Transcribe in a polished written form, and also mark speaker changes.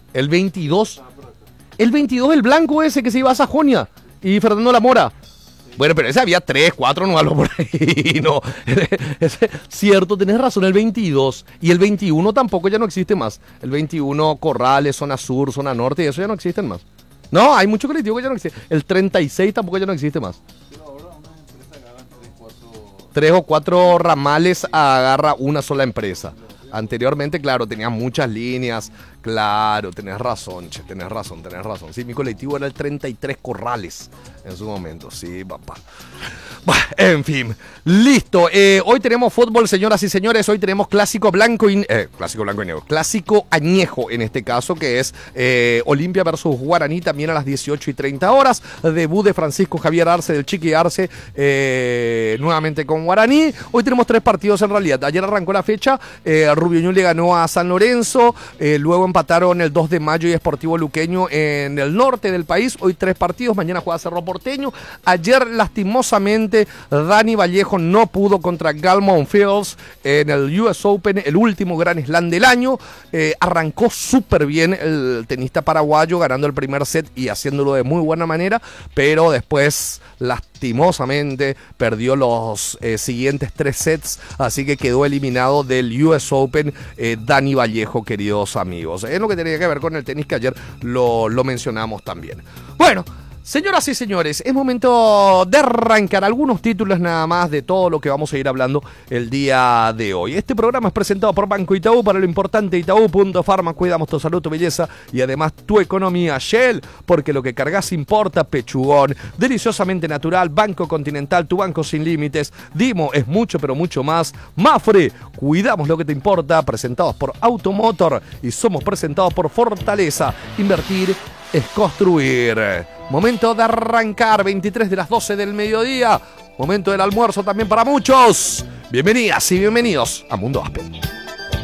Speaker 1: El 22. El 22, el blanco ese que se iba a Sajonia. Y Fernando La Mora. Bueno, pero ese había 3, 4, no hablo por ahí, no. Cierto, tenés razón, el 22. Y el 21 tampoco ya no existe más. El 21, Corrales, zona sur, zona norte, y eso ya no existen más. No, hay mucho colectivo que ya no existe. El 36 tampoco ya no existe más.
Speaker 2: Pero ahora una empresa agarra 3, 4...
Speaker 1: 3 o 4 ramales agarra una sola empresa. Anteriormente, claro, tenía muchas líneas. Claro, tenés razón, che, tenés razón. Sí, mi colectivo era el 33 Corrales en su momento. Sí, papá. Bah, en fin, listo. Hoy tenemos fútbol, señoras y señores. Hoy tenemos clásico blanco y negro. Clásico añejo, en este caso, que es Olimpia versus Guaraní, también a las 18:30. Debut de Francisco Javier Arce, del Chiqui Arce, nuevamente con Guaraní. Hoy tenemos 3 partidos en realidad. Ayer arrancó la fecha. Rubio Ñu le ganó a San Lorenzo. Luego empataron el 2 de mayo y Sportivo Luqueño en el norte del país. Hoy 3 partidos. Mañana juega Cerro Porteño. Ayer, lastimosamente, Dani Vallejo no pudo contra Galmon Fields en el US Open, el último gran slam del año. Arrancó súper bien el tenista paraguayo, ganando el primer set y haciéndolo de muy buena manera, pero después, lastimosamente, perdió los siguientes 3 sets, así que quedó eliminado del US Open Dani Vallejo, queridos amigos. Es lo que tenía que ver con el tenis, que ayer lo mencionamos también. Bueno, señoras y señores, es momento de arrancar algunos títulos nada más de todo lo que vamos a ir hablando el día de hoy. Este programa es presentado por Banco Itaú, para lo importante Itaú.Pharma. Cuidamos tu salud, tu belleza y además tu economía. Shell, porque lo que cargas importa. Pechugón, deliciosamente natural. Banco Continental, tu banco sin límites. Dimo, es mucho pero mucho más. Mafre, cuidamos lo que te importa. Presentados por Automotor y somos presentados por Fortaleza. Invertir es construir. Momento de arrancar, 23 de las 12 del mediodía. Momento del almuerzo también para muchos. Bienvenidas y bienvenidos a Mundo Aspen.